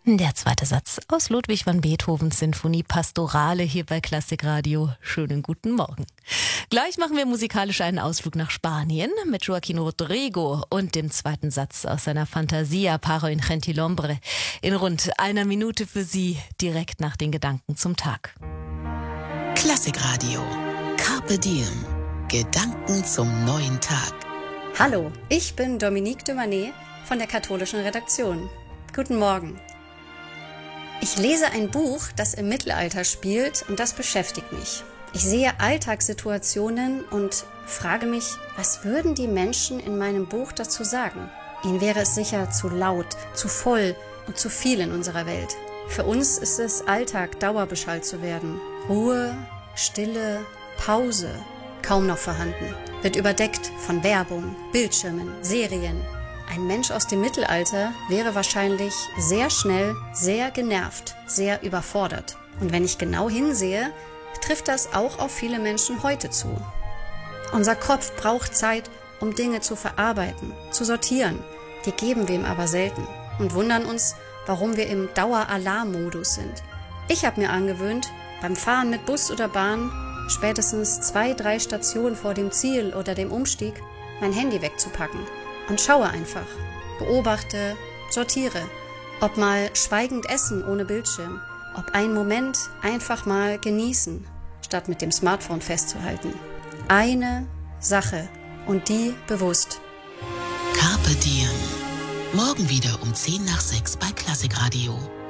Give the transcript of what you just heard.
Der zweite Satz aus Ludwig van Beethovens Sinfonie Pastorale hier bei Klassikradio. Schönen guten Morgen. Gleich machen wir musikalisch einen Ausflug nach Spanien mit Joaquín Rodrigo und dem zweiten Satz aus seiner Fantasia Paro in Gentilhombre in rund einer Minute für Sie, direkt nach den Gedanken zum Tag. Klassikradio. Carpe Diem. Gedanken zum neuen Tag. Hallo, ich bin Dominique de Manet von der katholischen Redaktion. Guten Morgen. Ich lese ein Buch, das im Mittelalter spielt, und das beschäftigt mich. Ich sehe Alltagssituationen und frage mich, was würden die Menschen in meinem Buch dazu sagen? Ihnen wäre es sicher zu laut, zu voll und zu viel in unserer Welt. Für uns ist es Alltag, dauerbeschallt zu werden. Ruhe, Stille, Pause, kaum noch vorhanden. Wird überdeckt von Werbung, Bildschirmen, Serien. Ein Mensch aus dem Mittelalter wäre wahrscheinlich sehr schnell, sehr genervt, sehr überfordert. Und wenn ich genau hinsehe, trifft das auch auf viele Menschen heute zu. Unser Kopf braucht Zeit, um Dinge zu verarbeiten, zu sortieren. Die geben wir ihm aber selten und wundern uns, warum wir im Daueralarmmodus sind. Ich habe mir angewöhnt, beim Fahren mit Bus oder Bahn, spätestens 2-3 Stationen vor dem Ziel oder dem Umstieg, mein Handy wegzupacken. Und schaue einfach, beobachte, sortiere, ob mal schweigend essen ohne Bildschirm, ob einen Moment einfach mal genießen, statt mit dem Smartphone festzuhalten. Eine Sache und die bewusst. Carpe Diem. Morgen wieder um 5:50 bei Klassikradio.